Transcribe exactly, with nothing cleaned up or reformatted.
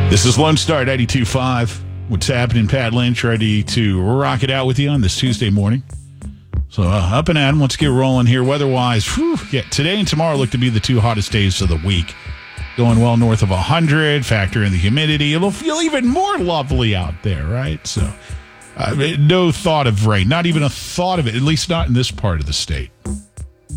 This is Lone Star ninety-two point five. What's happening? Pat Lynch ready to rock it out with you on this Tuesday morning. So uh, up and at 'em. Let's get rolling here. Weather-wise, whew, yeah, today and tomorrow look to be the two hottest days of the week. Going well north of one hundred. Factor in the humidity. It'll feel even more lovely out there, right? So uh, no thought of rain. Not even a thought of it, at least not in this part of the state.